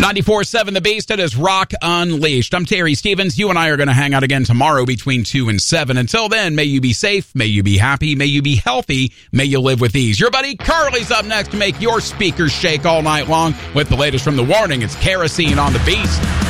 94.7 The Beast. It is Rock Unleashed. I'm Terry Stevens. You and I are going to hang out again tomorrow between 2 and 7. Until then, may you be safe, may you be happy, may you be healthy, may you live with ease. Your buddy Carly's up next to make your speakers shake all night long with the latest from The Warning. It's Kerosene on The Beast.